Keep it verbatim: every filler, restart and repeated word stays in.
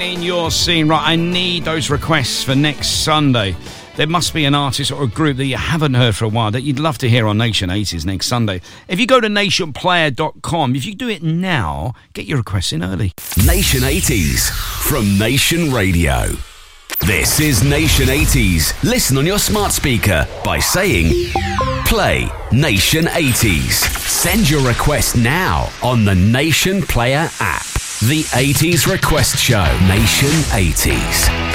In your scene, right, I need those requests for next Sunday. There must be an artist or a group that you haven't heard for a while that you'd love to hear on Nation eighties next Sunday. If you go to nation player dot com, if you do it now, get your requests in early. Nation eighties from Nation Radio. This is Nation eighties. Listen on your smart speaker by saying, play Nation eighties. Send your request now on the Nation Player app. The eighties Request Show. Nation eighties.